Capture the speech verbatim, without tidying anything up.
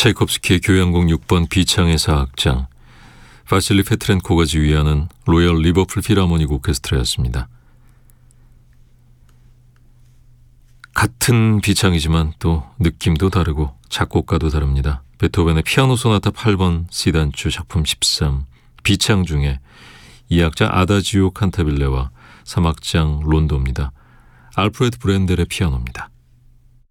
차이콥스키의 교향곡 육 번 비창의 사악장, 바실리 페트렌코가 지휘하는 로열 리버풀 필하모닉 오케스트라였습니다. 같은 비창이지만 또 느낌도 다르고 작곡가도 다릅니다. 베토벤의 피아노 소나타 팔 번 C단추 작품 십삼, 비창 중에 이 악장 아다지오 칸타빌레와 삼 악장 론도입니다. 알프레드 브렌델의 피아노입니다.